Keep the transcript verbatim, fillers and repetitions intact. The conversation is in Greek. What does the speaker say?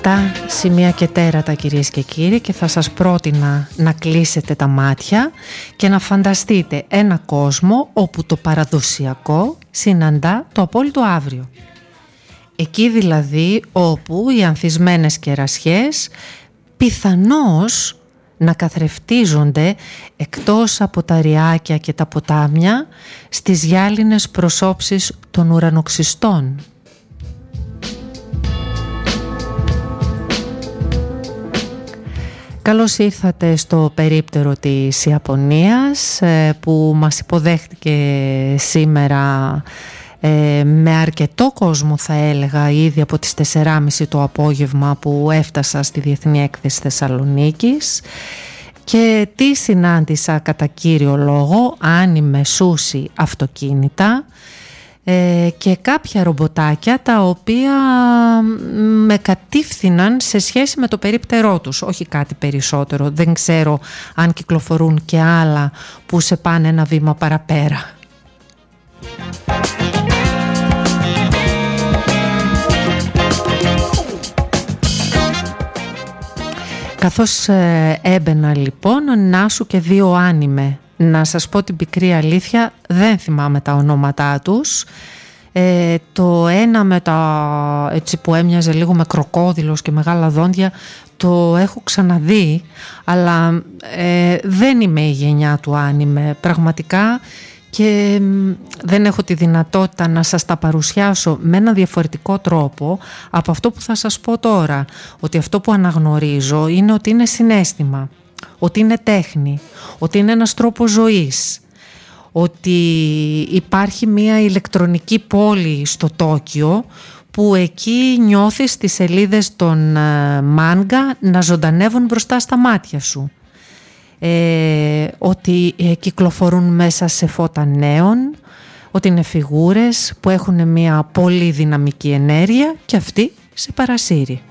Λεπτά, σημεία και τέρατα, κυρίες και κύριοι, και θα σας πρότεινα να κλείσετε τα μάτια και να φανταστείτε ένα κόσμο όπου το παραδοσιακό συναντά το απόλυτο αύριο. Εκεί δηλαδή όπου οι ανθισμένες κερασιές πιθανώς να καθρεφτίζονται εκτός από τα ριάκια και τα ποτάμια στις γυάλινες προσώψεις των ουρανοξυστών. Καλώς ήρθατε στο περίπτερο της Ιαπωνίας που μας υποδέχτηκε σήμερα με αρκετό κόσμο, θα έλεγα, ήδη από τις τέσσερις και μισή το απόγευμα που έφτασα στη Διεθνή Έκθεση Θεσσαλονίκης, και τι συνάντησα κατά κύριο λόγο? άνιμε σούσι αυτοκίνητα ε, και κάποια ρομποτάκια τα οποία με κατήφθηναν σε σχέση με το περίπτερό τους, όχι κάτι περισσότερο. Δεν ξέρω αν κυκλοφορούν και άλλα που σε πάνε ένα βήμα παραπέρα. Καθώς ε, έμπαινα λοιπόν, να σου και δύο άνιμε. Να σας πω την πικρή αλήθεια, δεν θυμάμαι τα ονόματά τους. Ε, το ένα με τα, έτσι που έμοιαζε λίγο με κροκόδιλος και μεγάλα δόντια, το έχω ξαναδεί, αλλά ε, δεν είμαι η γενιά του άνιμε πραγματικά, και δεν έχω τη δυνατότητα να σας τα παρουσιάσω με ένα διαφορετικό τρόπο από αυτό που θα σας πω τώρα. Ότι αυτό που αναγνωρίζω είναι ότι είναι συναίσθημα, ότι είναι τέχνη, ότι είναι ένας τρόπος ζωής, ότι υπάρχει μια ηλεκτρονική πόλη στο Τόκιο που εκεί νιώθεις τις σελίδες των μάνγκα να ζωντανεύουν μπροστά στα μάτια σου. Ε, ότι ε, κυκλοφορούν μέσα σε φώτα νέων, ότι είναι φιγούρες που έχουν μια πολύ δυναμική ενέργεια και αυτή σε παρασύρει.